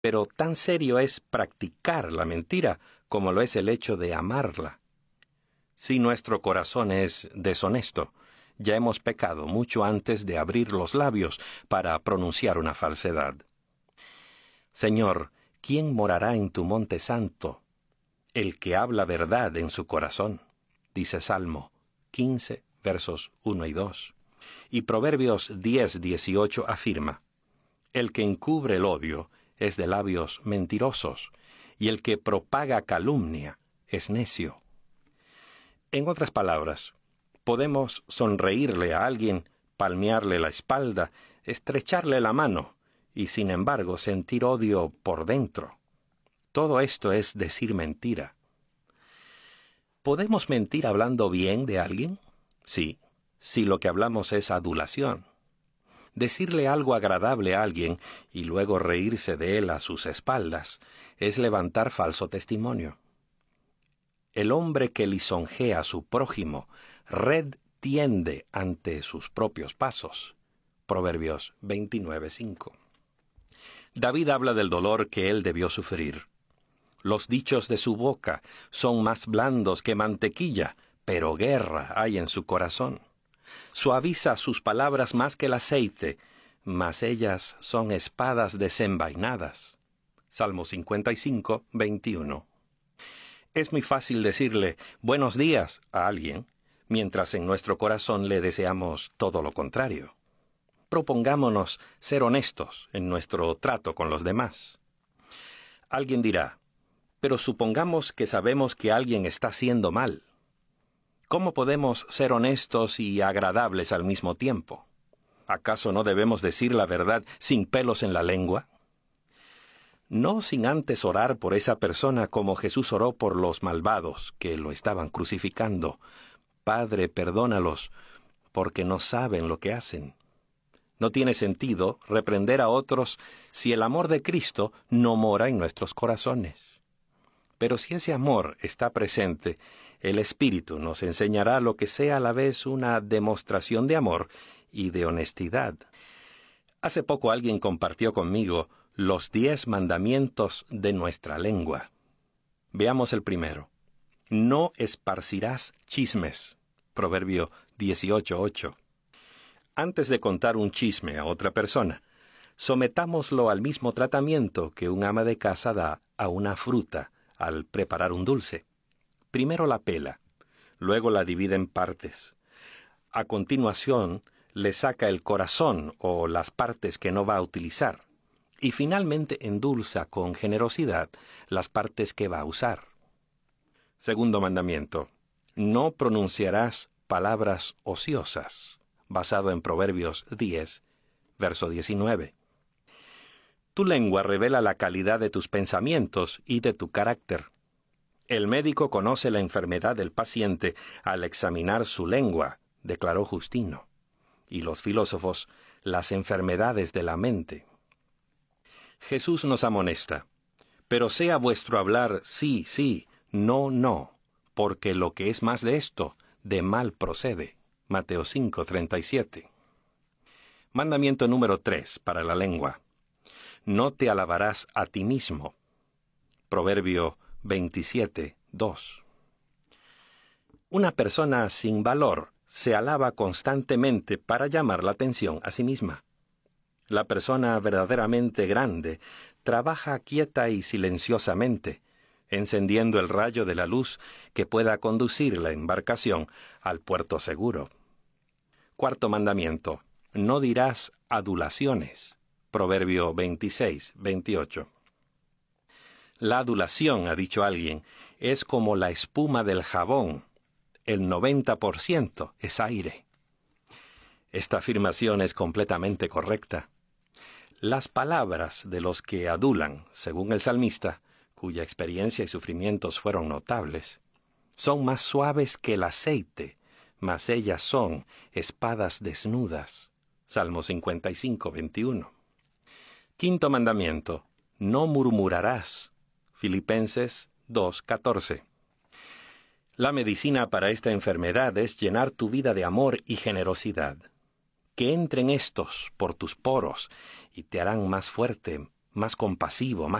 Pero tan serio es practicar la mentira como lo es el hecho de amarla. Si nuestro corazón es deshonesto, ya hemos pecado mucho antes de abrir los labios para pronunciar una falsedad. Señor, ¿quién morará en tu monte santo? El que habla verdad en su corazón, dice Salmo 15, versos 1 y 2. Y Proverbios 10, 18 afirma: el que encubre el odio es de labios mentirosos, y el que propaga calumnia es necio. En otras palabras, podemos sonreírle a alguien, palmearle la espalda, estrecharle la mano, y sin embargo sentir odio por dentro. Todo esto es decir mentira. ¿Podemos mentir hablando bien de alguien? Sí, si lo que hablamos es adulación. Decirle algo agradable a alguien y luego reírse de él a sus espaldas es levantar falso testimonio. El hombre que lisonjea a su prójimo, red tiende ante sus propios pasos. Proverbios 29:5. David habla del dolor que él debió sufrir. Los dichos de su boca son más blandos que mantequilla, pero guerra hay en su corazón. Suaviza sus palabras más que el aceite, mas ellas son espadas desenvainadas. Salmo 55, 21. Es muy fácil decirle buenos días a alguien, mientras en nuestro corazón le deseamos todo lo contrario. Propongámonos ser honestos en nuestro trato con los demás. Alguien dirá, pero supongamos que sabemos que alguien está haciendo mal. ¿Cómo podemos ser honestos y agradables al mismo tiempo? ¿Acaso no debemos decir la verdad sin pelos en la lengua? No sin antes orar por esa persona como Jesús oró por los malvados que lo estaban crucificando. Padre, perdónalos, porque no saben lo que hacen. No tiene sentido reprender a otros si el amor de Cristo no mora en nuestros corazones. Pero si ese amor está presente, el Espíritu nos enseñará lo que sea a la vez una demostración de amor y de honestidad. Hace poco alguien compartió conmigo los 10 mandamientos de nuestra lengua. Veamos el primero. No esparcirás chismes. Proverbio 18:8. Antes de contar un chisme a otra persona, sometámoslo al mismo tratamiento que un ama de casa da a una fruta al preparar un dulce. Primero la pela, luego la divide en partes. A continuación, le saca el corazón o las partes que no va a utilizar, y finalmente endulza con generosidad las partes que va a usar. Segundo mandamiento, no pronunciarás palabras ociosas, basado en Proverbios 10, verso 19. Tu lengua revela la calidad de tus pensamientos y de tu carácter. El médico conoce la enfermedad del paciente al examinar su lengua, declaró Justino, y los filósofos las enfermedades de la mente. Jesús nos amonesta, pero sea vuestro hablar sí, sí, no, no, porque lo que es más de esto, de mal procede. Mateo 5:37. Mandamiento número 3 para la lengua. No te alabarás a ti mismo. Proverbio 27:2. Una persona sin valor se alaba constantemente para llamar la atención a sí misma. La persona verdaderamente grande trabaja quieta y silenciosamente, encendiendo el rayo de la luz que pueda conducir la embarcación al puerto seguro. Cuarto mandamiento. No dirás adulaciones. Proverbio 26:28. La adulación, ha dicho alguien, es como la espuma del jabón. El 90% es aire. Esta afirmación es completamente correcta. Las palabras de los que adulan, según el salmista, cuya experiencia y sufrimientos fueron notables, son más suaves que el aceite, mas ellas son espadas desnudas. Salmo 55:21. Quinto mandamiento. No murmurarás. Filipenses 2:14. La medicina para esta enfermedad es llenar tu vida de amor y generosidad. Que entren estos por tus poros y te harán más fuerte, más compasivo,